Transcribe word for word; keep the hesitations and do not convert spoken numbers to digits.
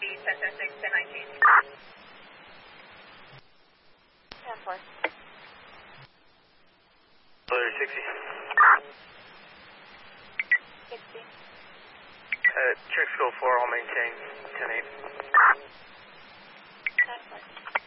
copy, Cessna six, ten nineteen. ten four. Blue sixty. sixty. Uh, check school four, I'll maintain ten eight. ten four.